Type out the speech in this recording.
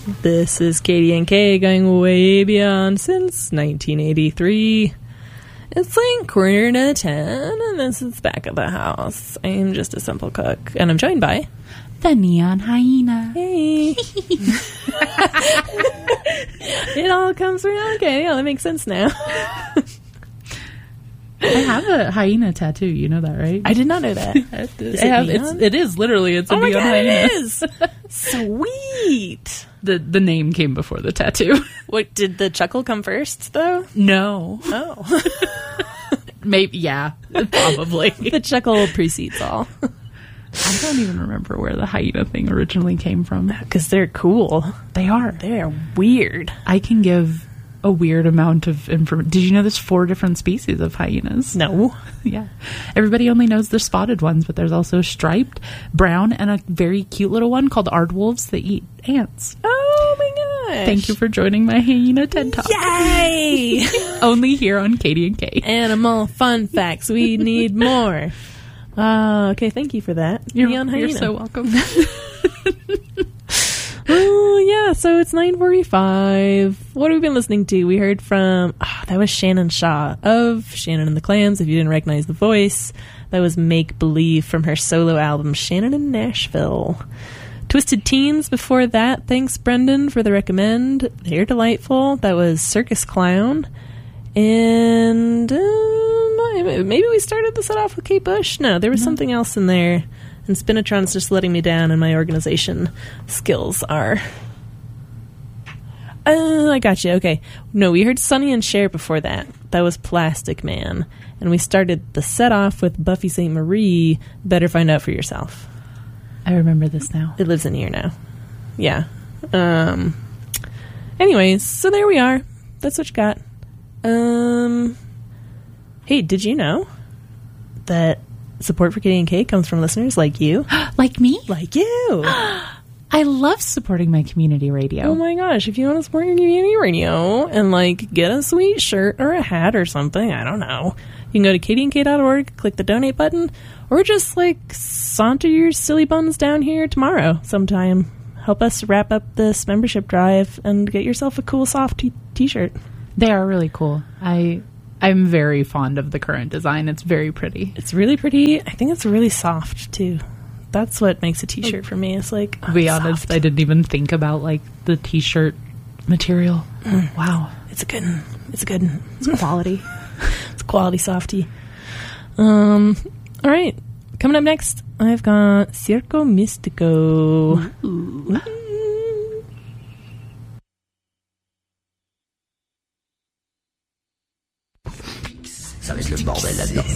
This is Katie and Kay going way beyond since 1983. It's like 9:45, and this is Back of the House. I am just a simple cook, and I'm joined by... the Neon Hyena. Hey. It all comes around. Okay, yeah, that makes sense now. I have a hyena tattoo. You know that, right? I did not know that. It is literally. It's a neon hyena. It is. Sweet. The name came before the tattoo. What, did the chuckle come first, though? No. Oh. Maybe, yeah. Probably. The chuckle precedes all. I don't even remember where the hyena thing originally came from. Because they're cool. They are. They're weird. I can give a weird amount of information. Did you know there's 4 different species of hyenas? No. Yeah. Everybody only knows the spotted ones, but there's also striped, brown, and a very cute little one called aardwolves that eat ants. Oh my gosh. Thank you for joining my hyena TED Talk. Yay! Only here on Katie and Kay. Animal fun facts. We need more. Okay, thank you for that. You're so welcome. Oh, yeah, so it's 9:45. What have we been listening to? We heard from... that was Shannon Shaw of Shannon and the Clams, if you didn't recognize the voice. That was Make Believe from her solo album, Shannon in Nashville. Twisted Teens before that. Thanks, Brendan, for the recommend. They're delightful. That was Circus Clown. And maybe we started the set off with Kate Bush. No, there was something else in there. And Spinatron's just letting me down, and my organization skills are... I got you. Okay. No, we heard Sonny and Cher before that. That was Plastic Man. And we started the set off with Buffy St. Marie, Better Find Out for Yourself. I remember this now. It lives in here now. Yeah. Anyways, so there we are. That's what you got. Hey, did you know that support for Katie and Kay comes from listeners like you? Like me? Like you. I love supporting my community radio. Oh my gosh, if you want to support your community radio and like get a sweet shirt or a hat or something, I don't know. You can go to katieandkay.org, click the donate button, or just like saunter your silly buns down here tomorrow sometime. Help us wrap up this membership drive and get yourself a cool soft t-shirt. They are really cool. I'm very fond of the current design. It's very pretty. It's really pretty. I think it's really soft too. That's what makes a t-shirt for me. It's like, to be honest, I didn't even think about like the t-shirt material. Wow. It's good. It's quality. It's quality softy. All right. Coming up next, I've got Circo Mystico. Ooh. Ça va être le bordel là-dedans.